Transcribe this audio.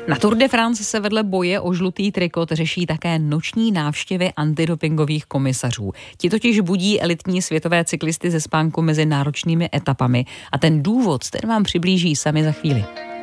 Na Tour de France se vedle boje o žlutý trikot řeší také noční návštěvy antidopingových komisařů. Ti totiž budí elitní světové cyklisty ze spánku mezi náročnými etapami a ten důvod, ten vám přiblíží sami za chvíli.